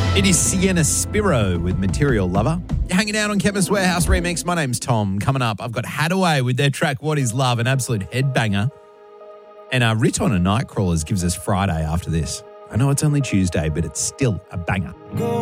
It is Sienna Spiro with Material Lover. You're hanging out on Chemist Warehouse Remix. My name's Tom. Coming up, I've got Hadaway with their track What Is Love, an absolute headbanger. And Riton and Nightcrawlers gives us Friday after this. I know it's only Tuesday, but it's still a banger.